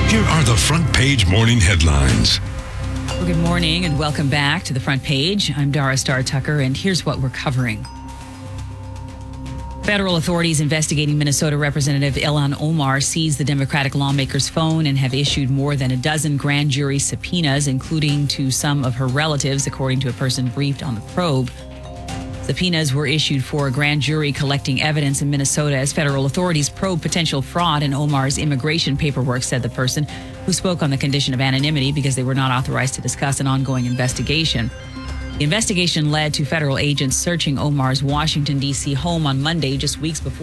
Here are the front page morning headlines. Well, good morning and welcome back to the front page. I'm Dara Star Tucker, and here's what we're covering. Federal authorities investigating Minnesota Representative Ilhan Omar seized the Democratic lawmaker's phone and have issued more than a dozen grand jury subpoenas, including to some of her relatives, according to a person briefed on the probe. Subpoenas were issued for a grand jury collecting evidence in Minnesota as federal authorities probe potential fraud in Omar's immigration paperwork, said the person, who spoke on the condition of anonymity because they were not authorized to discuss an ongoing investigation. The investigation led to federal agents searching Omar's Washington, D.C. home on Monday, just weeks before